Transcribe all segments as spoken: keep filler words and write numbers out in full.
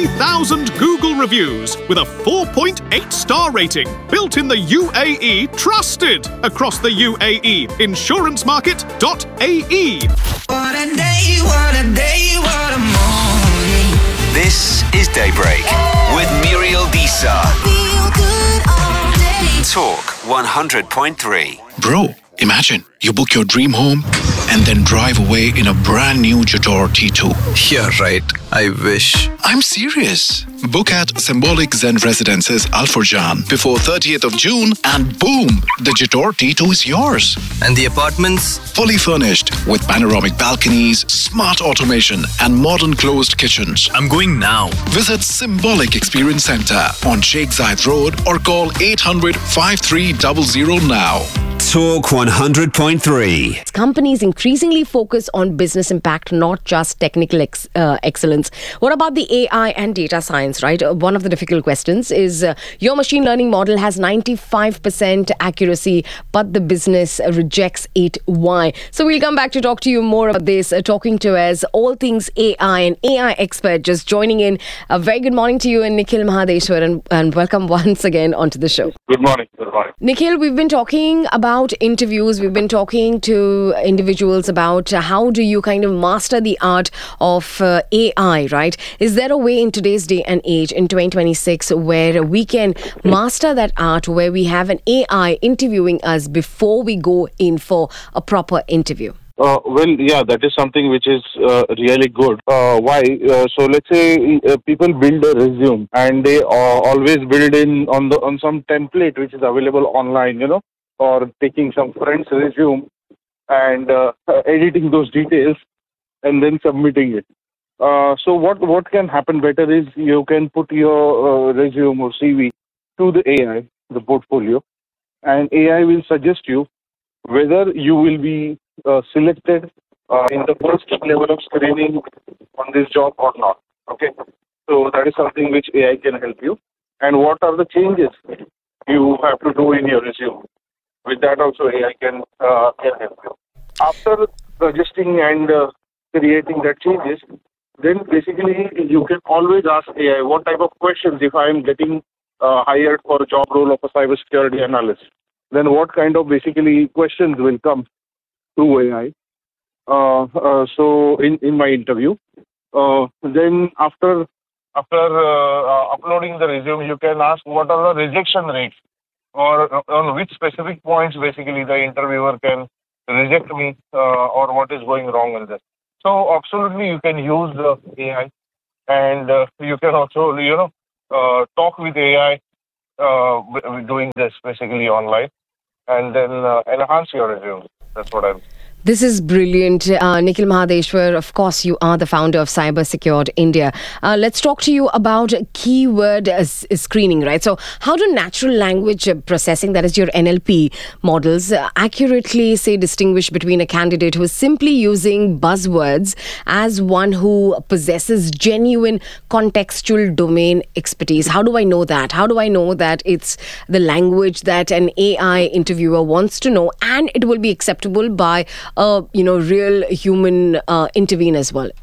three thousand Google reviews with a four point eight star rating. Built in the U A E, trusted across the U A E. insurance market dot A E. What a day, what a day, what a morning. This is Daybreak with Muriel Disa. Feel good all day. Talk one hundred point three. Bro, imagine you book your dream home and then drive away in a brand new Jator T two. Yeah, right. I wish. I'm serious. Book at Symbolic Zen Residences Al Furjan before thirtieth of June and boom, the Jator T two is yours. And the apartments? Fully furnished with panoramic balconies, smart automation and modern closed kitchens. I'm going now. Visit Symbolic Experience Center on Sheikh Zayed Road or call eight hundred, five three zero zero now. Talk one hundred point three. Companies increasingly focus on business impact, not just technical ex- uh, excellence. What about the A I and data science, right? Uh, one of the difficult questions is uh, your machine learning model has ninety-five percent accuracy, but the business uh, rejects it. Why? So we'll come back to talk to you more about this, uh, talking to us all things A I and A I expert just joining in. A very good morning to you and Nikhil Mahadeshwar, and, and welcome once again onto the show. Good morning. Good morning. Nikhil, we've been talking about interviews. We've been talking to individuals about uh, how do you kind of master the art of uh, A I, right? Is there a way in today's day and age, in twenty twenty-six, where we can master that art, where we have an A I interviewing us before we go in for a proper interview? Uh, well, yeah, that is something which is uh, really good. Uh, why? Uh, so let's say uh, people build a resume and they uh, always build in on the on some template which is available online, you know, or taking some friend's resume and uh, editing those details and then submitting it. Uh, so what, what can happen better is you can put your uh, resume or C V to the A I, the portfolio, and A I will suggest you whether you will be uh, selected uh, in the first level of screening on this job or not. Okay, so that is something which A I can help you. And what are the changes you have to do in your resume? With that also A I can uh, can help you. After suggesting and uh, creating that changes, then basically you can always ask A I what type of questions. If I am getting uh, hired for a job role of a cybersecurity analyst, then what kind of basically questions will come through A I. Uh, uh, so in, in my interview, uh, then after after uh, uh, uploading the resume, you can ask what are the rejection rates, or on which specific points basically the interviewer can reject me, uh, or what is going wrong in this. So absolutely you can use the A I, and uh, you can also, you know, uh, talk with A I uh, doing this basically online, and then uh, enhance your resume. That's what I'm This is brilliant. Uh, Nikhil Mahadeshwar, of course, you are the founder of Cyber Secured India. Uh, let's talk to you about keyword uh, s- screening, right? So how do natural language processing, that is your N L P models, uh, accurately, say, distinguish between a candidate who is simply using buzzwords as one who possesses genuine contextual domain expertise? How do I know that? How do I know that it's the language that an A I interviewer wants to know and it will be acceptable by a you know real human uh, intervene as well?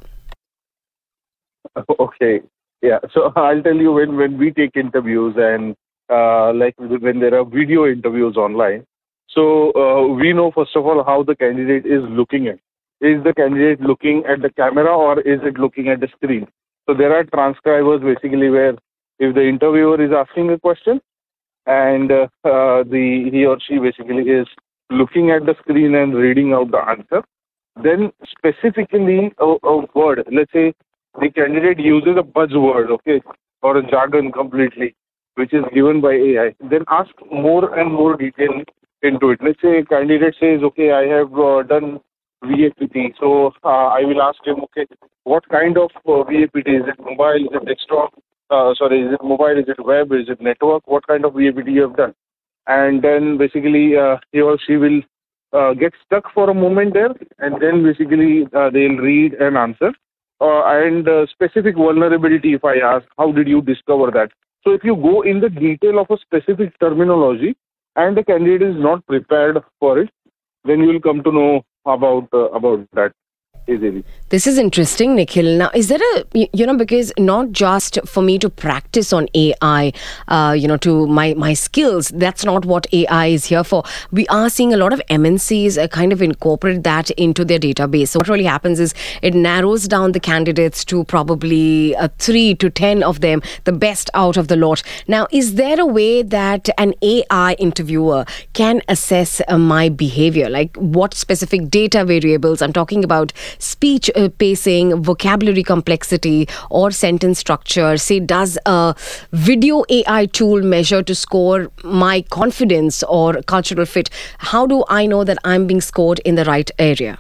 Okay, yeah. So I'll tell you, when when we take interviews and uh, like when there are video interviews online, so uh, we know first of all how the candidate is looking at. Is the candidate looking at the camera or is it looking at the screen? So there are transcribers basically where if the interviewer is asking a question and uh, uh, the he or she basically is looking at the screen and reading out the answer, then specifically a, a word, let's say the candidate uses a buzzword, okay, or a jargon completely, which is given by A I, then ask more and more detail into it. Let's say a candidate says, okay, I have uh, done V A P T, so uh, I will ask him, okay, what kind of uh, V A P T? Is it mobile, is it desktop, uh, sorry, is it mobile, is it web, is it network, what kind of V A P T you have done? And then basically uh, he or she will uh, get stuck for a moment there, and then basically uh, they'll read and answer. Uh, and uh, specific vulnerability, if I ask, how did you discover that? So if you go in the detail of a specific terminology and the candidate is not prepared for it, then you will come to know about uh, about that. easily. This is interesting, Nikhil. Now, is there a, y- you know, because not just for me to practice on A I, uh, you know, to my, my skills, that's not what A I is here for. We are seeing a lot of M N Cs uh, kind of incorporate that into their database. So what really happens is it narrows down the candidates to probably uh, three to ten of them, the best out of the lot. Now, is there a way that an A I interviewer can assess uh, my behavior? Like what specific data variables? I'm talking about speech uh, pacing, vocabulary complexity, or sentence structure. Say, does a video A I tool measure to score my confidence or cultural fit? How do I know that I'm being scored in the right area?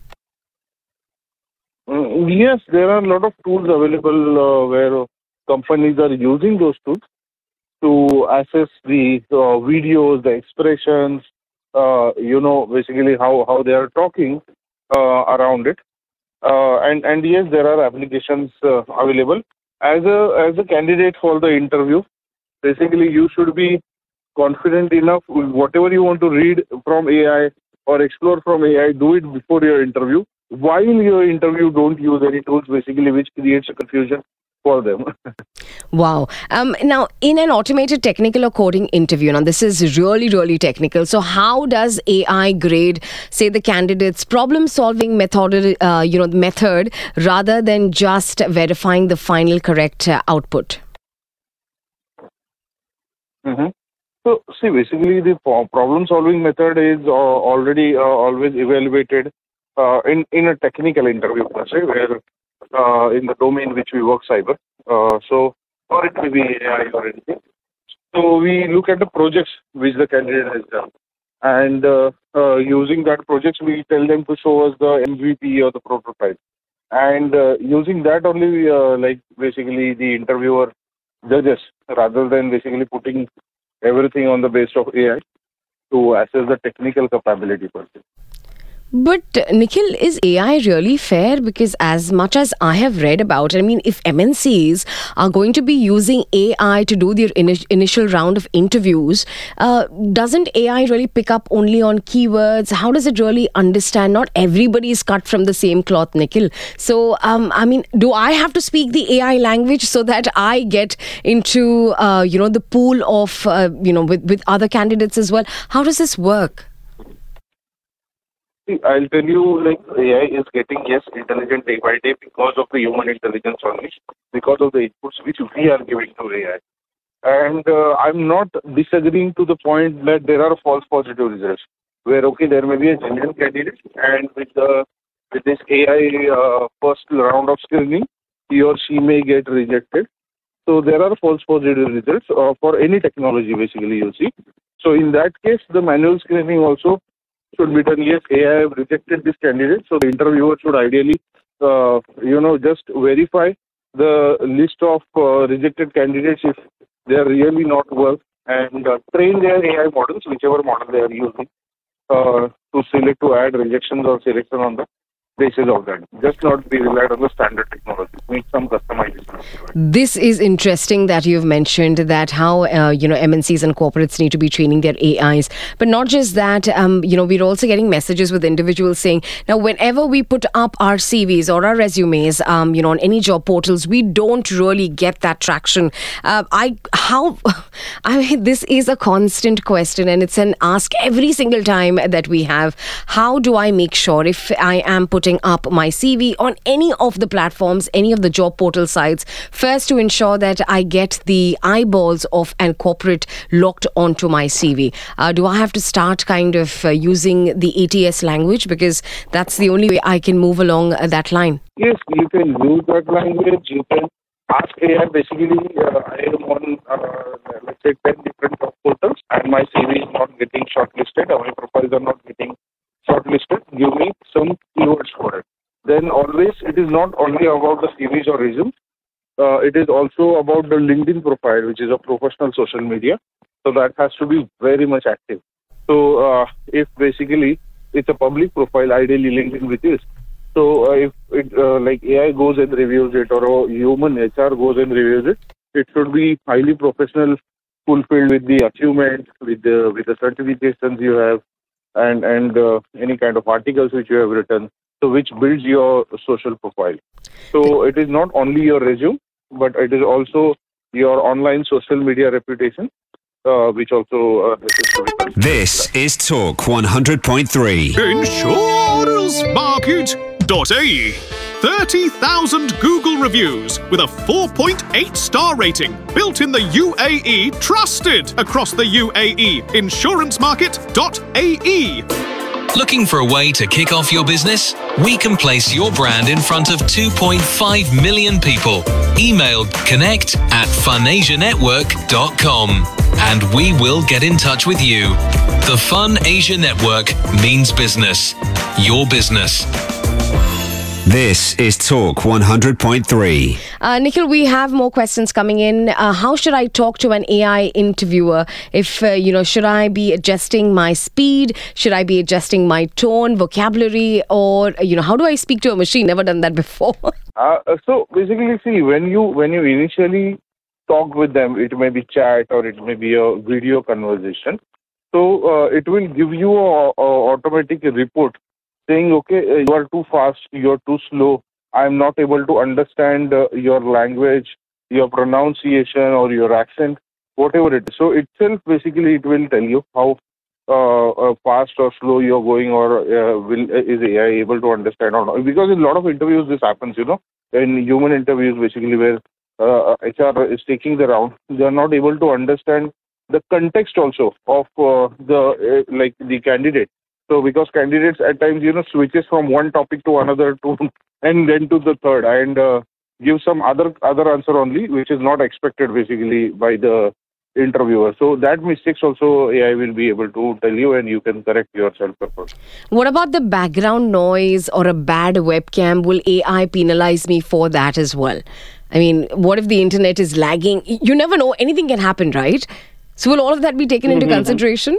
Mm, Yes, there are a lot of tools available uh, where companies are using those tools to assess the uh, videos, the expressions, uh, you know, basically how, how they are talking uh, around it. Uh, and, and yes, there are applications uh, available. As a, as a candidate for the interview, basically you should be confident enough with whatever you want to read from A I or explore from A I, do it before your interview. While your interview, don't use any tools basically which creates a confusion for them. Wow. Um, now, in an automated technical or coding interview, now this is really, really technical. So, how does A I grade, say, the candidate's problem-solving method, uh, you know, method, rather than just verifying the final correct uh, output? Mhm. So, see, basically the pro- problem-solving method is uh, already uh, always evaluated uh, in, in a technical interview, per se, where uh, in the domain which we work, cyber. Uh, so, or it may be A I or anything. So, we look at the projects which the candidate has done. And uh, uh, using that projects, we tell them to show us the M V P or the prototype. And uh, using that only, uh, like basically the interviewer judges, rather than basically putting everything on the base of A I to assess the technical capability per se. But uh, Nikhil, is A I really fair? Because as much as I have read about it, I mean, if M N Cs are going to be using A I to do their ini- initial round of interviews, uh, doesn't A I really pick up only on keywords? How does it really understand? Not everybody is cut from the same cloth, Nikhil. So, um, I mean, do I have to speak the A I language so that I get into, uh, you know, the pool of, uh, you know, with, with other candidates as well? How does this work? See, I'll tell you, like A I is getting yes intelligent day by day because of the human intelligence only, because of the inputs which we are giving to A I. And uh, I'm not disagreeing to the point that there are false positive results, where okay, there may be a genuine candidate, and with the with this A I uh, first round of screening, he or she may get rejected. So there are false positive results uh, for any technology basically you see. So in that case, the manual screening also should be done. Yes, A I have rejected this candidate, so the interviewer should ideally, uh, you know, just verify the list of uh, rejected candidates if they are really not worth, and uh, train their A I models, whichever model they are using, uh, to select to add rejections or selection on the basis of that. Just not be relied on the standard technology. Make some customization. This is interesting that you've mentioned that how uh, you know M N Cs and corporates need to be training their A Is, but not just that. Um, you know, we're also getting messages with individuals saying now whenever we put up our C Vs or our resumes, um, you know, on any job portals, we don't really get that traction. Uh, I how I mean, this is a constant question, and it's an ask every single time that we have. How do I make sure if I am putting up my C V on any of the platforms, any of the job portal sites, first to ensure that I get the eyeballs of an corporate locked onto my C V? Uh, do I have to start kind of uh, using the A T S language, because that's the only way I can move along uh, that line? Yes, you can use that language. You can ask A I basically, uh, I am on, uh, let's say, ten different job portals, and my C V is not getting shortlisted, or my profiles are not getting shortlisted. Give me some keywords for it. Then always, it is not only about the C Vs or resumes. Uh, it is also about the LinkedIn profile, which is a professional social media. So that has to be very much active. So uh, if basically it's a public profile, ideally LinkedIn which is. So uh, if it uh, like A I goes and reviews it, or a human H R goes and reviews it, it should be highly professional, fulfilled with the achievement, with the with the certifications you have, and and uh, any kind of articles which you have written. so which builds your social profile. So it is not only your resume, but it is also your online social media reputation, uh, which also uh, is to be considered. This is Talk one hundred point three. insurance market dot a e. thirty thousand Google reviews with a four point eight star rating. Built in the U A E. Trusted across the U A E. insurance market dot a e. Looking for a way to kick off your business? We can place your brand in front of two point five million people. Email connect at funasia network dot com and we will get in touch with you. The Fun Asia Network means business. Your business. This is Talk one hundred point three. Uh, Nikhil, we have more questions coming in. Uh, how should I talk to an A I interviewer? If, uh, you know, should I be adjusting my speed? Should I be adjusting my tone, vocabulary? Or, you know, how do I speak to a machine? Never done that before. Uh, so basically, see, when you when you initially talk with them, it may be chat or it may be a video conversation. So uh, it will give you a, a automatic report saying, okay, uh, you are too fast, you are too slow, I am not able to understand uh, your language, your pronunciation or your accent, whatever it is. So itself, basically, it will tell you how uh, uh, fast or slow you're going, or uh, will is A I able to understand or not. Because in a lot of interviews this happens, you know, in human interviews, basically, where uh, H R is taking the round, they are not able to understand the context also of uh, the uh, like the candidate. So because candidates at times, you know, switches from one topic to another to and then to the third and uh, give some other other answer only, which is not expected basically by the interviewer. So that mistakes also A I will be able to tell you and you can correct yourself. What about the background noise or a bad webcam? Will A I penalize me for that as well? I mean, what if the internet is lagging? You never know. Anything can happen, right? So will all of that be taken into Mm-hmm. consideration?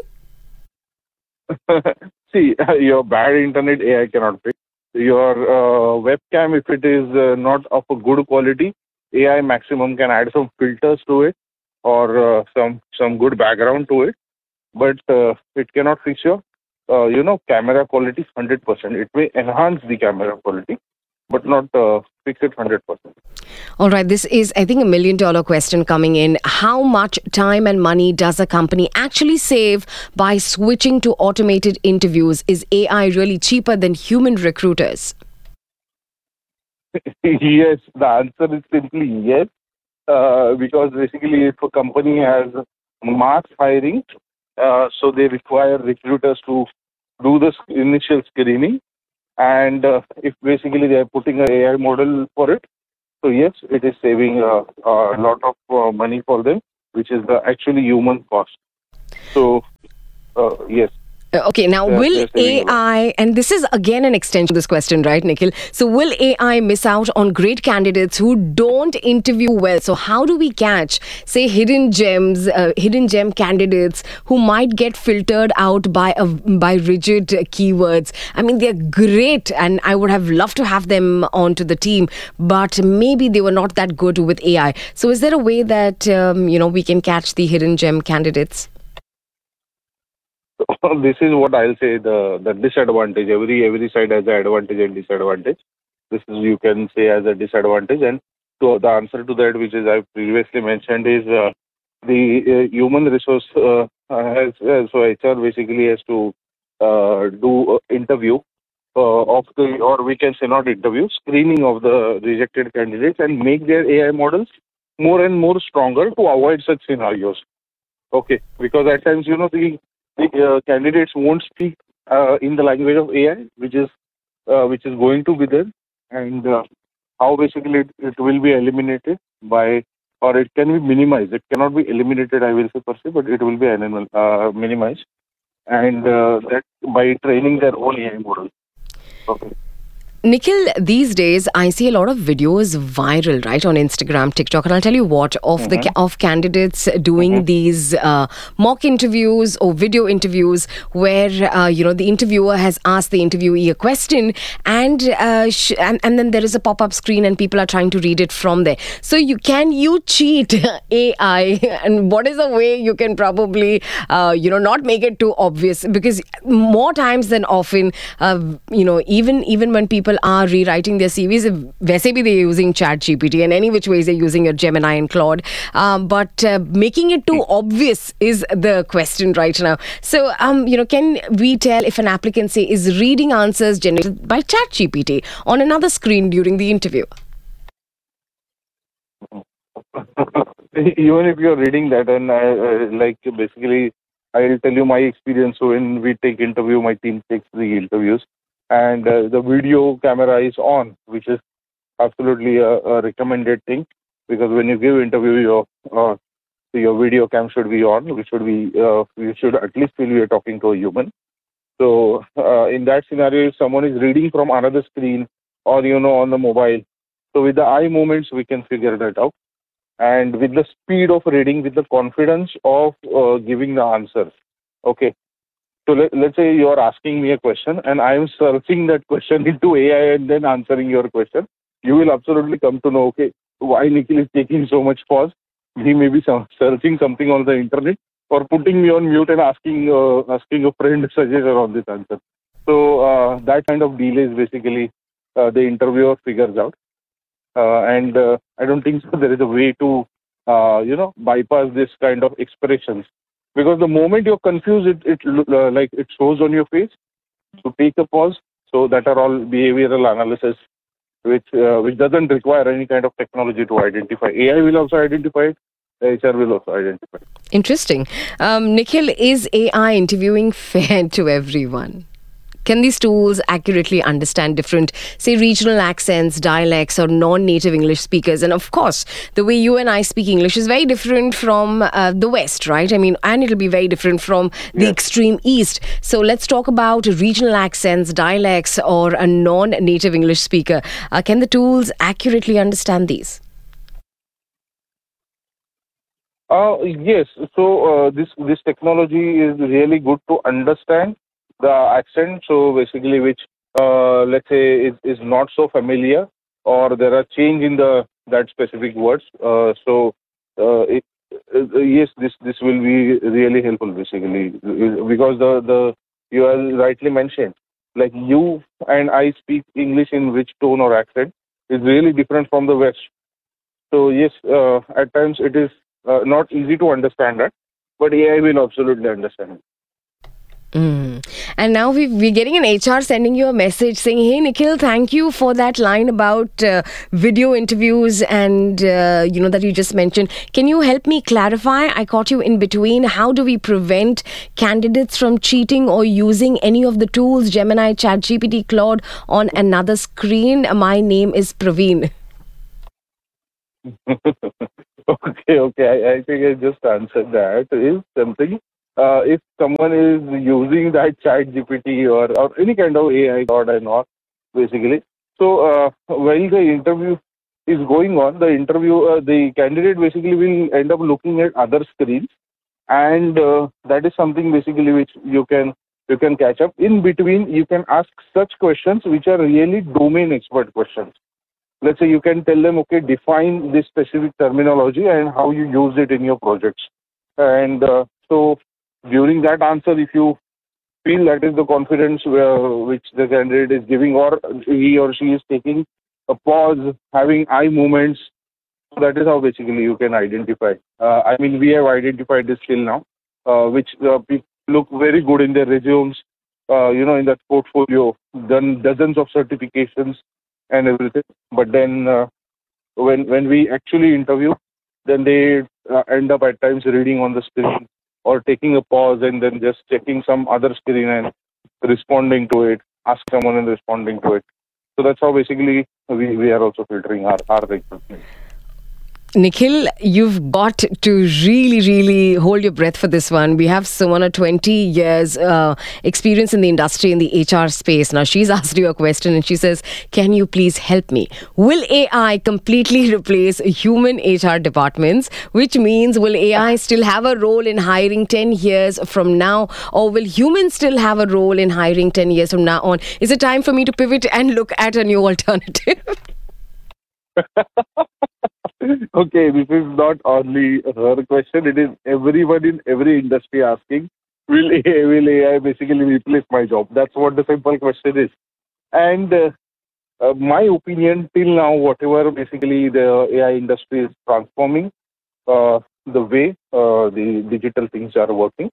See, your bad internet A I cannot fix. Your uh, webcam, if it is uh, not of a good quality, A I maximum can add some filters to it or uh, some some good background to it. But uh, it cannot fix your, uh, you know, camera quality one hundred percent. It may enhance the camera quality, but not uh, fix it one hundred percent. All right, this is, I think, a million dollar question coming in. How much time and money does a company actually save by switching to automated interviews? Is A I really cheaper than human recruiters? Yes, the answer is simply yes. Uh, because basically, if a company has mass hiring, uh, so they require recruiters to do the sc- initial screening. And uh, if basically they are putting an A I model for it, so yes, it is saving uh, a lot of uh, money for them, which is the actually human cost. So uh, yes. Uh, Okay, now Yeah, will they're saving A I, and this is again an extension of this question, right, Nikhil? So will A I miss out on great candidates who don't interview well? So how do we catch, say, hidden gems, uh, hidden gem candidates who might get filtered out by a, by rigid uh, keywords? I mean, they're great, and I would have loved to have them onto the team, but maybe they were not that good with A I. So is there a way that um, you know we can catch the hidden gem candidates? This is what I'll say the the disadvantage. Every every side has an advantage and disadvantage. This is you can say as a disadvantage. And so the answer to that, which is I previously mentioned, is uh, the uh, human resource uh, has uh, so H R basically has to uh, do uh, interview uh, of the, or we can say not interview, screening of the rejected candidates and make their A I models more and more stronger to avoid such scenarios. Okay, because at times you know the the uh, candidates won't speak uh, in the language of A I, which is uh, which is going to be there, and uh, how basically it, it will be eliminated by, or it can be minimized. It cannot be eliminated, I will say per se, but it will be animal, uh, minimized, and uh, that by training their own A I model. Okay. Nikhil, these days I see a lot of videos viral, right, on Instagram, TikTok, and I'll tell you what, of the ca- of candidates doing these uh, mock interviews or video interviews where uh, you know the interviewer has asked the interviewee a question, and uh, sh- and and then there is a pop up screen and people are trying to read it from there. So you can you cheat A I, and what is the way you can probably uh, you know not make it too obvious, because more times than often, uh, you know even even when people are rewriting their C Vs, वैसे भी they're using Chat G P T, and any which ways they're using your Gemini and Claude. Um, but uh, making it too obvious is the question right now. So, um, you know, can we tell if an applicant, say, is reading answers generated by Chat G P T on another screen during the interview? Even if you're reading that, and I, uh, like basically, I'll tell you my experience. So when we take interview, my team takes the interviews, and uh, the video camera is on, which is absolutely a, a recommended thing, because when you give interview, your uh, your video cam should be on, which should be uh, you should at least feel you're talking to a human. So uh, in that scenario, if someone is reading from another screen or you know on the mobile, so with the eye movements we can figure that out, and with the speed of reading, with the confidence of uh, giving the answers. Okay. So let, let's say you are asking me a question and I am searching that question into A I and then answering your question. You will absolutely come to know, okay, why Nikhil is taking so much pause. He may be some, searching something on the internet or putting me on mute and asking uh, asking a friend suggestion on this answer. So uh, that kind of delays basically uh, the interviewer figures out. Uh, and uh, I don't think so there is a way to, uh, you know, bypass this kind of expressions. Because the moment you're confused, it, it uh, like it shows on your face. So take a pause. So that are all behavioral analysis, which uh, which doesn't require any kind of technology to identify. A I will also identify it. H R will also identify it. Interesting. Um, Nikhil, is A I interviewing fair to everyone? Can these tools accurately understand different, say, regional accents, dialects, or non-native English speakers? And of course, the way you and I speak English is very different from uh, the West, right? I mean, and it'll be very different from the Yes. extreme East. So let's talk about regional accents, dialects, or a non-native English speaker. Uh, can the tools accurately understand these? Uh, yes. So uh, this this technology is really good to understand the accent. So basically, which uh, let's say is, is not so familiar, or there are change in the that specific words. Uh, so uh, it, uh, yes, this this will be really helpful basically, because the the you have rightly mentioned, like you and I speak English in which tone or accent is really different from the West. So yes, uh, at times it is uh, not easy to understand that, but A I will absolutely understand it. Mm. And now we, we're getting an H R sending you a message saying, hey, Nikhil, thank you for that line about uh, video interviews and, uh, you know, that you just mentioned. Can you help me clarify? I caught you in between. How do we prevent candidates from cheating or using any of the tools, Gemini, ChatGPT, Claude, on another screen? My name is Praveen. Okay, okay. I, I think I just answered that. Is something uh, if someone is using that Chat G P T or, or any kind of A I god and all, basically. So uh, while the interview is going on, the interview, uh, the candidate basically will end up looking at other screens, and uh, that is something basically which you can you can catch up. In between, you can ask such questions which are really domain expert questions. Let's say you can tell them, okay, define this specific terminology and how you use it in your projects. And uh, so during that answer, if you feel that is the confidence where, which the candidate is giving, or he or she is taking a pause, having eye movements, that is how basically you can identify. Uh, I mean, we have identified this till now, uh, which uh, people look very good in their resumes, uh, you know, in that portfolio, done dozens of certifications and everything. But then uh, when when we actually interview, then they uh, end up at times reading on the screen or taking a pause and then just checking some other screen and responding to it, ask someone and responding to it. So that's how basically we, we are also filtering our, our recruitment. Nikhil, you've got to really, really hold your breath for this one. We have Sumana, twenty years uh, experience in the industry, in the H R space. Now, she's asked you a question and she says, can you please help me? Will A I completely replace human H R departments? Which means, will A I still have a role in hiring ten years from now? Or will humans still have a role in hiring ten years from now on? Is it time for me to pivot and look at a new alternative? Okay, this is not only her question, it is everyone in every industry asking, will A I, will A I basically replace my job? That's what the simple question is. And uh, uh, my opinion till now, whatever basically the A I industry is transforming, uh, the way uh, the digital things are working.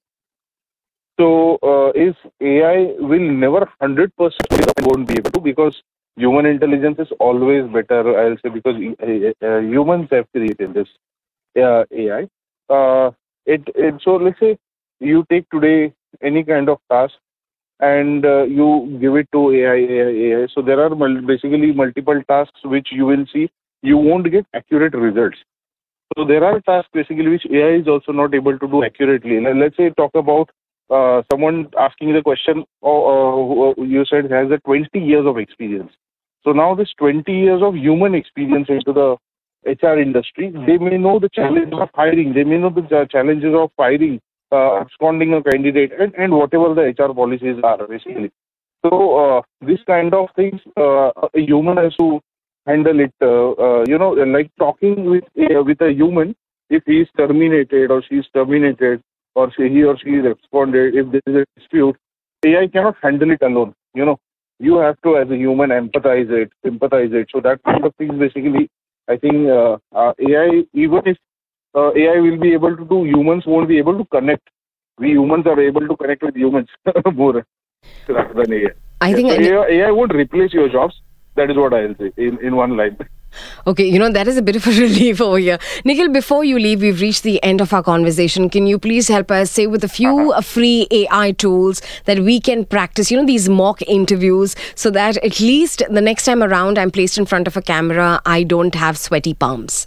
So, uh, is A I will never one hundred percent won't be able to, because human intelligence is always better, I'll say, because uh, uh, humans have created this uh, A I. Uh, it, it so let's say you take today any kind of task and uh, you give it to A I, A I, A I. So there are mul- basically multiple tasks which you will see you won't get accurate results. So there are tasks basically which A I is also not able to do accurately. Let's say talk about uh, someone asking the question, oh, uh, you said has a twenty years of experience. So now this twenty years of human experience into the H R industry, they may know the challenges of hiring, they may know the challenges of firing, uh, absconding a candidate, and, and whatever the H R policies are basically. So uh, this kind of things, uh, a human has to handle it. Uh, uh, you know, like talking with uh, with a human, if he is terminated or she is terminated, or she, he or she is absconded, if there is a dispute, A I cannot handle it alone. You know. You have to, as a human, empathize it, sympathize it. So that kind of things, basically, I think uh, uh, A I, even if uh, A I will be able to do, humans won't be able to connect. We humans are able to connect with humans more rather than A I. I think so I, A I, A I won't replace your jobs. That is what I'll say in, in one line. Okay, you know, that is a bit of a relief over here. Nikhil, before you leave, we've reached the end of our conversation. Can you please help us, say, with a few uh, free A I tools that we can practice, you know, these mock interviews, so that at least the next time around I'm placed in front of a camera, I don't have sweaty palms?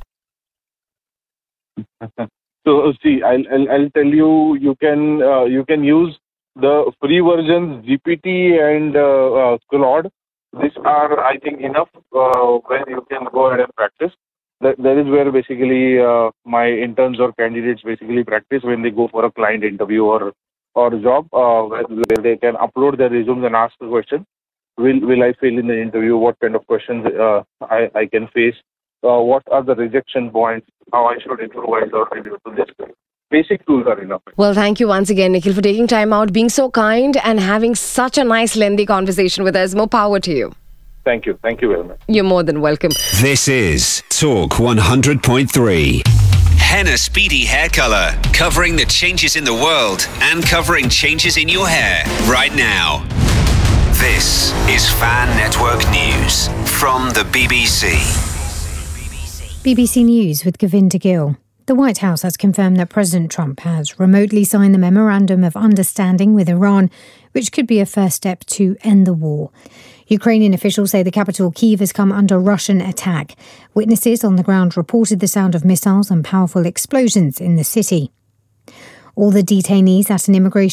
So, see, I'll, I'll, I'll tell you, you can, uh, you can use the free versions, G P T and uh, uh, Claude. These are, I think, enough uh, where you can go ahead and practice. That, that is where basically uh, my interns or candidates basically practice when they go for a client interview or or job, uh, where, where they can upload their resumes and ask the question, will will I fail in the interview? What kind of questions uh, I, I can face? Uh, what are the rejection points? How I should improvise or reduce to this? Basic tools are enough. Well, thank you once again, Nikhil, for taking time out, being so kind and having such a nice, lengthy conversation with us. More power to you. Thank you. Thank you very much. You're more than welcome. This is Talk one hundred point three. Henna Speedy Hair Color, covering the changes in the world and covering changes in your hair right now. This is Fan Network News from the B B C. B B C News with Govinda Gill. The White House has confirmed that President Trump has remotely signed the Memorandum of Understanding with Iran, which could be a first step to end the war. Ukrainian officials say the capital, Kyiv, has come under Russian attack. Witnesses on the ground reported the sound of missiles and powerful explosions in the city. All the detainees at an immigration